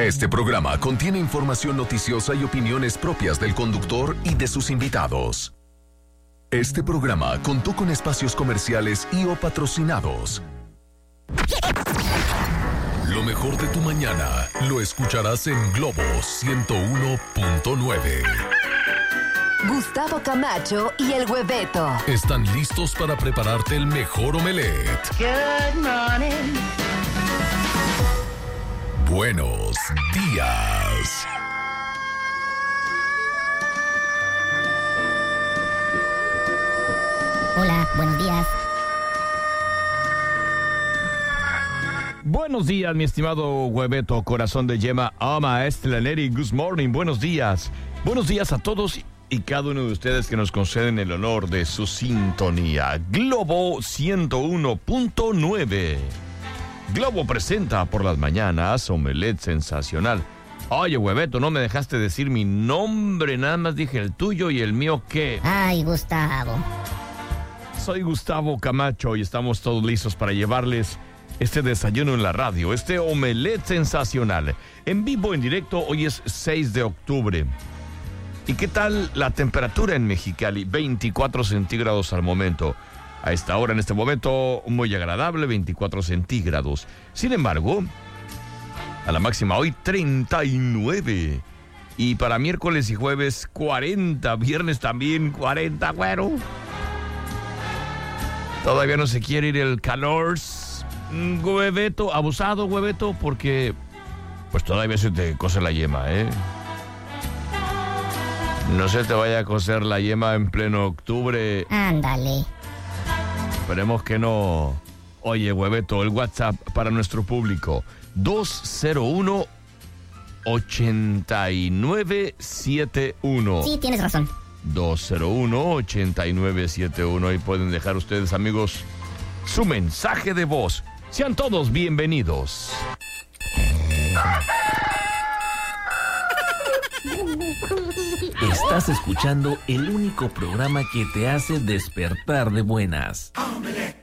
Este programa contiene información noticiosa y opiniones propias del conductor y de sus invitados. Este programa contó con espacios comerciales y o patrocinados. Lo mejor de tu mañana lo escucharás en Globo 101.9. Gustavo Camacho y el Hueveto. ¿Están listos para prepararte el mejor omelette? Good morning. Buenos días. Hola, buenos días. Buenos días, mi estimado Hueveto, corazón de yema, maestra Neri, good morning, buenos días. Buenos días a todos y cada uno de ustedes que nos conceden el honor de su sintonía. Globo 101.9. Globo presenta por las mañanas omelette sensacional. Oye, Hueveto, no me dejaste decir mi nombre, nada más dije el tuyo y el mío, ¿qué? Ay, Gustavo. Soy Gustavo Camacho y estamos todos listos para llevarles este desayuno en la radio, este omelette sensacional. En vivo, en directo, hoy es 6 de octubre. ¿Y qué tal la temperatura en Mexicali? 24 centígrados al momento. A esta hora, en este momento, muy agradable, 24 centígrados. Sin embargo, a la máxima hoy, 39. Y para miércoles y jueves, 40. Viernes también, 40, güero. Todavía no se quiere ir el calor. Hueveto, abusado, Hueveto, porque pues todavía se te cose la yema, ¿eh? No se te vaya a coser la yema en pleno octubre. Ándale. Esperemos que no. Oye, Hueveto, el WhatsApp para nuestro público. 201-8971. Sí, tienes razón. 201-8971. Ahí pueden dejar ustedes, amigos, su mensaje de voz. Sean todos bienvenidos. Estás escuchando el único programa que te hace despertar de buenas.